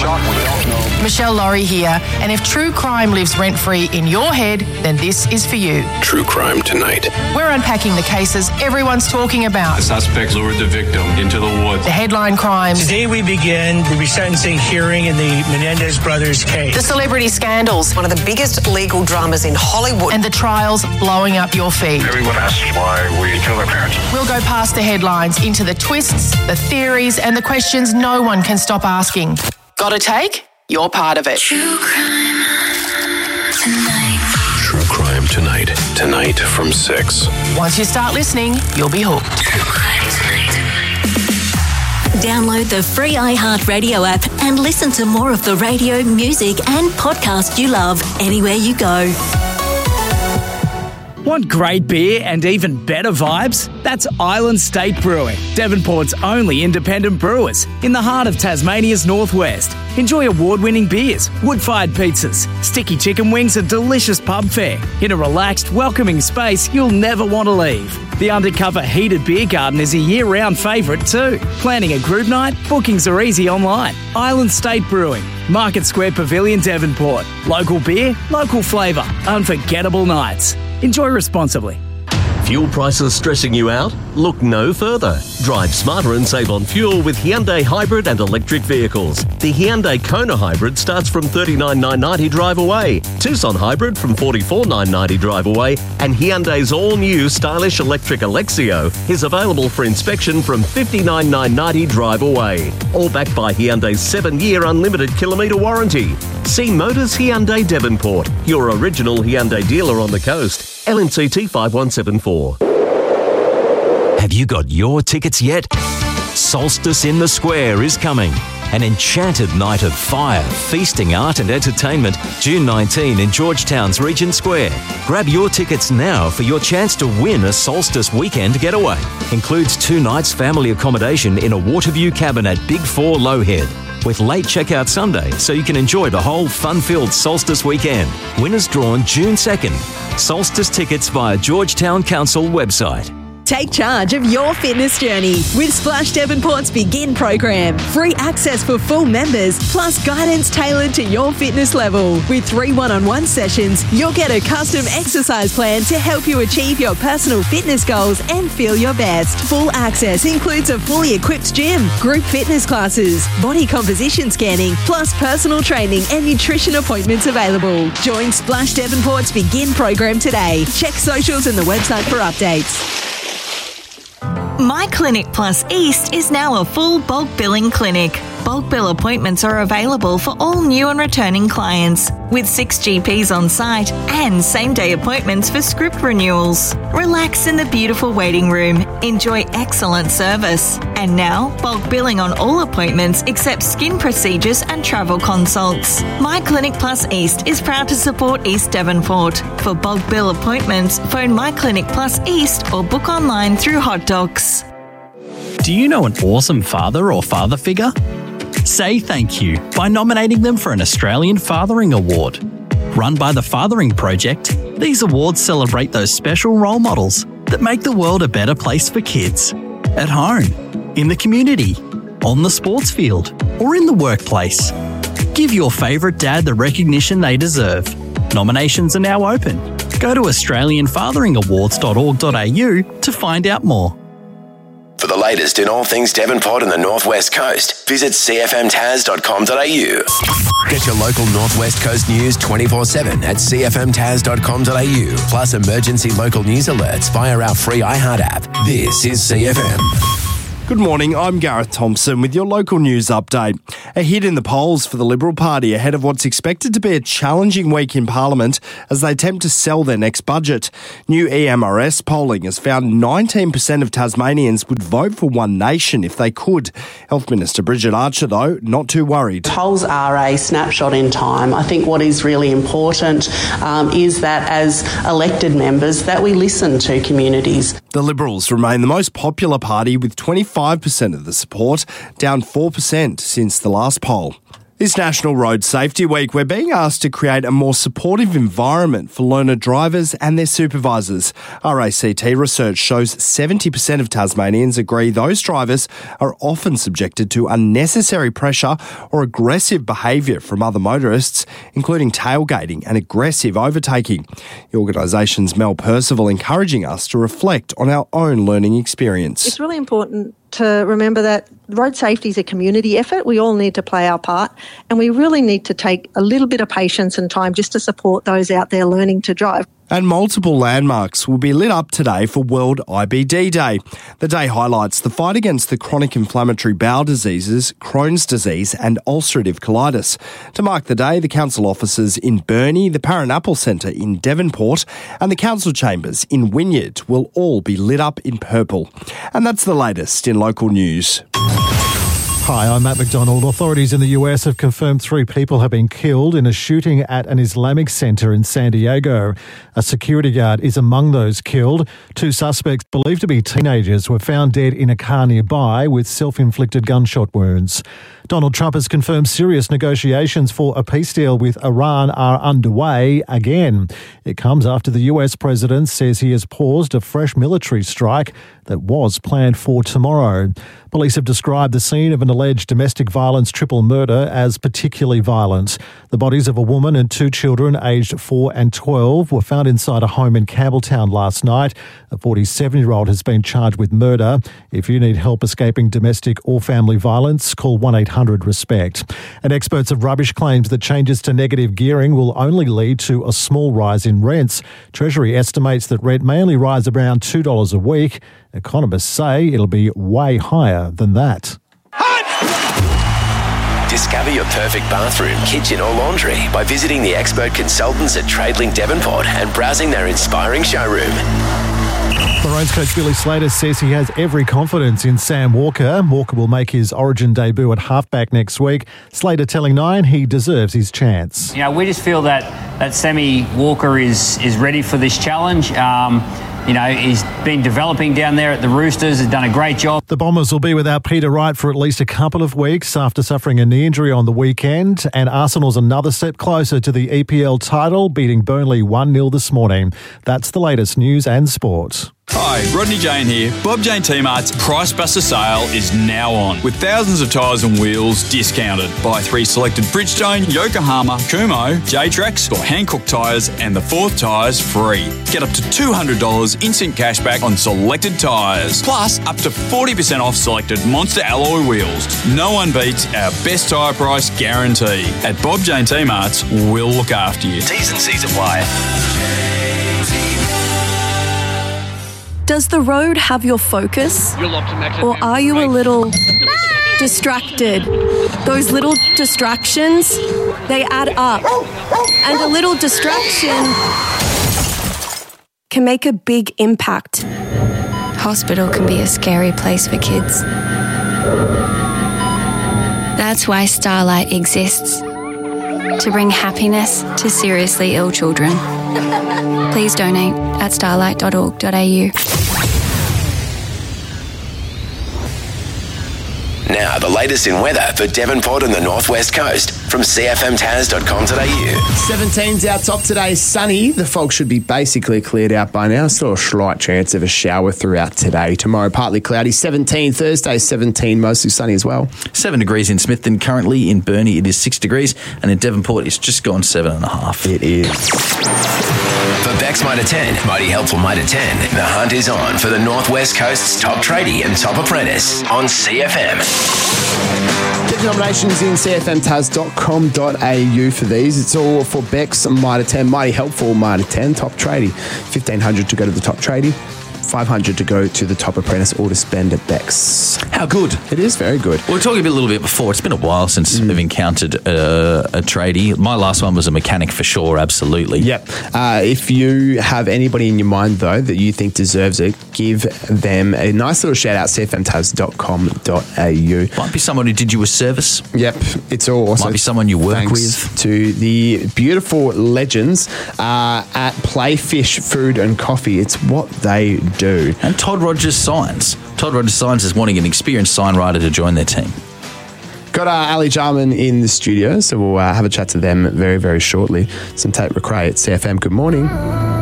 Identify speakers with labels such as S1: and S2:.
S1: shot, we don't know.
S2: Michelle Laurie here, and if true crime lives rent-free in your head, then this is for you.
S3: True Crime Tonight.
S2: We're unpacking the cases everyone's talking about.
S4: The suspect lured the victim into the woods.
S2: The headline crimes.
S5: Today we begin the resentencing hearing in the Menendez brothers case.
S2: The celebrity scandals.
S6: One of the biggest legal dramas in Hollywood.
S2: And the trials blowing up your feed.
S1: Everyone asks why we kill our parents.
S2: We'll go past the headlines into the twists, the theories, and the questions no one can stop asking. Got a take? You're part of it.
S7: True Crime Tonight.
S3: True Crime Tonight. Tonight from 6.
S2: Once you start listening, you'll be hooked.
S7: True Crime Tonight. Download the free iHeartRadio app and listen to more of the radio, music and podcast you love anywhere you go.
S8: Want great beer and even better vibes? That's Island State Brewing, Devonport's only independent brewers in the heart of Tasmania's northwest. Enjoy award-winning beers, wood-fired pizzas, sticky chicken wings and delicious pub fare in a relaxed, welcoming space you'll never want to leave. The undercover heated beer garden is a year-round favourite too. Planning a group night? Bookings are easy online. Island State Brewing, Market Square Pavilion, Devonport. Local beer, local flavour, unforgettable nights. Enjoy responsibly.
S9: Fuel prices stressing you out? Look no further. Drive smarter and save on fuel with Hyundai hybrid and electric vehicles. The Hyundai Kona hybrid starts from $39,990 drive away. Tucson hybrid from $44,990 drive away. And Hyundai's all-new stylish electric Alexio is available for inspection from $59,990 drive away. All backed by Hyundai's 7-year unlimited kilometre warranty. See Motors Hyundai Devonport, your original Hyundai dealer on the coast. LNCT 5174.
S10: Have you got your tickets yet? Solstice in the Square is coming. An enchanted night of fire, feasting, art and entertainment, June 19 in Georgetown's Regent Square. Grab your tickets now for your chance to win a Solstice weekend getaway. Includes 2 nights family accommodation in a Waterview cabin at Big 4 Lowhead, with late checkout Sunday so you can enjoy the whole fun-filled Solstice weekend. Winners drawn June 2nd. Solstice tickets via Georgetown Council website.
S11: Take charge of your fitness journey with Splash Devonport's Begin program. Free access for full members, plus guidance tailored to your fitness level. With 3 one-on-one sessions, you'll get a custom exercise plan to help you achieve your personal fitness goals and feel your best. Full access includes a fully equipped gym, group fitness classes, body composition scanning, plus personal training and nutrition appointments available. Join Splash Devonport's Begin program today. Check socials and the website for updates.
S12: My Clinic Plus East is now a full bulk billing clinic. Bulk bill appointments are available for all new and returning clients, with 6 GPs on site and same-day appointments for script renewals. Relax in the beautiful waiting room. Enjoy excellent service. And now, bulk billing on all appointments except skin procedures and travel consults. My Clinic Plus East is proud to support East Devonport. For bulk bill appointments, phone My Clinic Plus East or book online through Hot Docs.
S13: Do you know an awesome father or father figure? Say thank you by nominating them for an Australian Fathering Award. Run by the Fathering Project, these awards celebrate those special role models that make the world a better place for kids. At home, in the community, on the sports field, or in the workplace. Give your favourite dad the recognition they deserve. Nominations are now open. Go to australianfatheringawards.org.au to find out more.
S14: For the latest in all things Devonport and the North West Coast, visit cfmtas.com.au. Get your local North West Coast news 24/7 at cfmtas.com.au. Plus emergency local news alerts via our free iHeart app. This is CFM.
S15: Good morning, I'm Gareth Thompson with your local news update. A hit in the polls for the Liberal Party ahead of what's expected to be a challenging week in Parliament as they attempt to sell their next budget. New EMRS polling has found 19% of Tasmanians would vote for One Nation if they could. Health Minister Bridget Archer, though, not too worried.
S16: Polls are a snapshot in time. I think what is really important is that as elected members that we listen to communities.
S15: The Liberals remain the most popular party with 25% of the support, down 4% since the last poll. This National Road Safety Week, we're being asked to create a more supportive environment for learner drivers and their supervisors. RACT research shows 70% of Tasmanians agree those drivers are often subjected to unnecessary pressure or aggressive behaviour from other motorists, including tailgating and aggressive overtaking. The organisation's Mel Percival encouraging us to reflect on our own learning experience.
S17: It's really important to remember that road safety is a community effort. We all need to play our part, and we really need to take a little bit of patience and time just to support those out there learning to drive.
S15: And multiple landmarks will be lit up today for World IBD Day. The day highlights the fight against the chronic inflammatory bowel diseases, Crohn's disease and ulcerative colitis. To mark the day, the council offices in Burnie, the Paranapple Centre in Devonport and the council chambers in Wynyard will all be lit up in purple. And that's the latest in local news.
S18: Hi, I'm Matt McDonald. Authorities in the US have confirmed 3 people have been killed in a shooting at an Islamic center in San Diego. A security guard is among those killed. 2 suspects, believed to be teenagers, were found dead in a car nearby with self-inflicted gunshot wounds. Donald Trump has confirmed serious negotiations for a peace deal with Iran are underway again. It comes after the US president says he has paused a fresh military strike that was planned for tomorrow. Police have described the scene of an alleged domestic violence triple murder as particularly violent. The bodies of a woman and 2 children aged 4 and 12 were found inside a home in Campbelltown last night. A 47-year-old has been charged with murder. If you need help escaping domestic or family violence, call 1-800-RESPECT. And experts have rubbish claims that changes to negative gearing will only lead to a small rise in rents. Treasury estimates that rent may only rise around $2 a week. Economists say it'll be way higher than that.
S14: Discover your perfect bathroom, kitchen or laundry by visiting the expert consultants at Tradelink Devonport and browsing their inspiring showroom.
S18: Maroons coach Billy Slater says he has every confidence in Sam Walker. Walker will make his Origin debut at halfback next week. Slater telling Nine he deserves his chance.
S19: You know, we just feel that Sammy Walker is ready for this challenge. You know, he's been developing down there at the Roosters, has done a great job.
S18: The Bombers will be without Peter Wright for at least a couple of weeks after suffering a knee injury on the weekend. And Arsenal's another step closer to the EPL title, beating Burnley 1-0 this morning. That's the latest news and sport.
S4: Hi, Rodney Jane here. Bob Jane T-Mart's Price Buster sale is now on, with thousands of tyres and wheels discounted. Buy 3 selected Bridgestone, Yokohama, Kumho, J-Trax or Hankook tyres and the 4th tyres free. Get up to $200 instant cashback on selected tyres, plus up to 40% off selected Monster alloy wheels. No one beats our best tyre price guarantee. At Bob Jane T-Mart's, we'll look after you.
S14: T's and C's apply.
S20: Does the road have your focus? Or are you a little distracted? Those little distractions, they add up. And a little distraction can make a big impact.
S21: Hospital can be a scary place for kids. That's why Starlight exists. To bring happiness to seriously ill children. Please donate at starlight.org.au.
S14: Now, the latest in weather for Devonport and the Northwest Coast from cfmtaz.com.au.
S22: 17's our top today, sunny. The fog should be basically cleared out by now. Still a slight chance of a shower throughout today. Tomorrow, partly cloudy. 17, Thursday, 17, mostly sunny as well.
S23: 7 degrees in Smithton. Currently in Burnie, it is 6 degrees. And in Devonport, it's just gone 7.5.
S22: It is.
S14: For Beck's Mitre 10, Mighty Helpful Mitre 10, the hunt is on for the Northwest Coast's top tradie and top apprentice on CFM.
S22: Get nominations in cfmtaz.com.au for these. It's all for Beck's Mitre 10, Mighty Helpful Mitre 10, top tradie. 1,500 to go to the top tradie. 500 to go to the top apprentice or to spend at Beck's.
S23: How good?
S22: It is very good.
S23: We were talking a little bit before. It's been a while since we've encountered a tradie. My last one was a mechanic for sure, absolutely.
S22: Yep. If you have anybody in your mind, though, that you think deserves it, give them a nice little shout out, cfmtaz.com.au.
S23: Might be someone who did you a service.
S22: Yep. It's all awesome.
S23: Might be someone you work with.
S22: To the beautiful legends at Playfish Food and Coffee. It's what they do.
S23: And Todd Rogers Signs. Todd Rogers Signs is wanting an experienced sign writer to join their team.
S22: Got Ali Jarman in the studio, so we'll have a chat to them very, very shortly. Some Tate McRae at CFM. Good morning.